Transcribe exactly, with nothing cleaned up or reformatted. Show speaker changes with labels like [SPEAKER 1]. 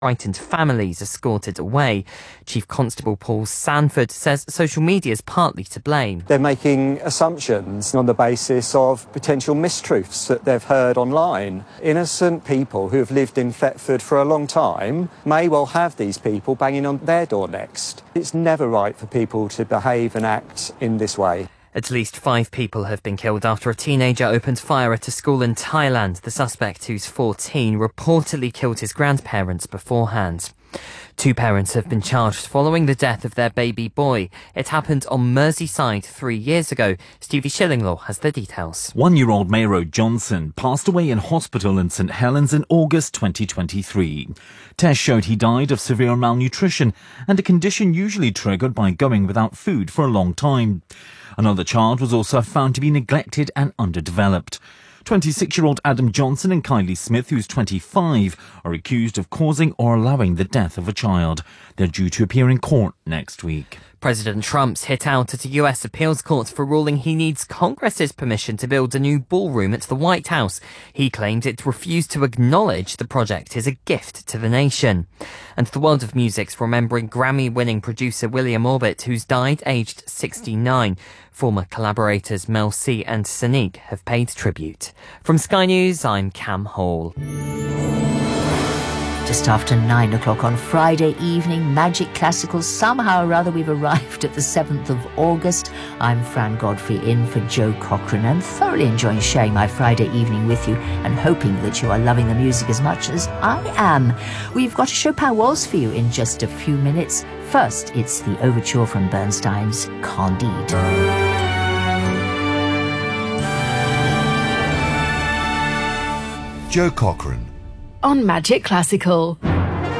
[SPEAKER 1] frightened families escorted away. Chief Constable Paul Sanford says social media is partly to blame.
[SPEAKER 2] They're making assumptions on the basis of potential mistruths that they've heard online. Innocent people who have lived in Thetford for a long time may well have these people banging on their door next. It's never right for people to behave and act in this way.
[SPEAKER 1] At least five people have been killed after a teenager opened fire at a school in Thailand. The suspect, who's fourteen, reportedly killed his grandparents beforehand. Two parents have been charged following the death of their baby boy. It happened on Merseyside three years ago. Stevie Shillinglaw has the details.
[SPEAKER 3] One-year-old Mayro Johnson passed away in hospital in St Helens in August twenty twenty-three. Tests showed he died of severe malnutrition and a condition usually triggered by going without food for a long time. Another child was also found to be neglected and underdeveloped. twenty-six-year-old Adam Johnson and Kylie Smith, who's twenty-five, are accused of causing or allowing the death of a child. They're due to appear in court next week.
[SPEAKER 1] President Trump's hit out at a U S appeals court for ruling he needs Congress's permission to build a new ballroom at the White House. He claimed it refused to acknowledge the project is a gift to the nation. And the world of music's remembering Grammy-winning producer William Orbit, who's died aged sixty-nine. Former collaborators Mel C and Sonique have paid tribute. From Sky News, I'm Cam Hall.
[SPEAKER 4] Just after nine o'clock on Friday evening, Magic Classical. Somehow or other we've arrived at the seventh of August. I'm Fran Godfrey in for Joe Cochran and thoroughly enjoying sharing my Friday evening with you and hoping that you are loving the music as much as I am. We've got a Chopin waltz for you in just a few minutes. First, it's the overture from Bernstein's Candide.
[SPEAKER 5] Joe Cochran
[SPEAKER 6] on Magic Classical.